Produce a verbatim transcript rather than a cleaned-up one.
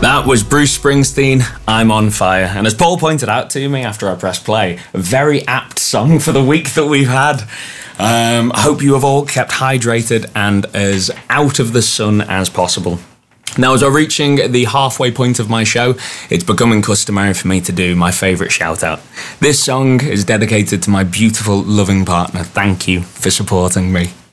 That was Bruce Springsteen, I'm on Fire. And as Paul pointed out to me after I pressed play, a very apt song for the week that we've had. Um, I hope you have all kept hydrated and as out of the sun as possible. Now, as we're reaching the halfway point of my show, it's becoming customary for me to do my favourite shout-out. This song is dedicated to my beautiful, loving partner. Thank you for supporting me.